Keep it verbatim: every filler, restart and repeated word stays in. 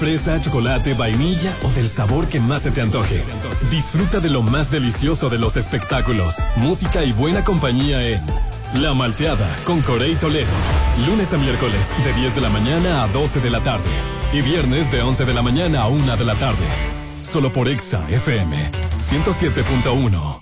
Fresa, chocolate, vainilla o del sabor que más se te antoje. Disfruta de lo más delicioso de los espectáculos, música y buena compañía en La Malteada con Corey Toledo. Lunes a miércoles de diez de la mañana a doce de la tarde. Y viernes de once de la mañana a una de la tarde. Solo por Exa F M ciento siete punto uno.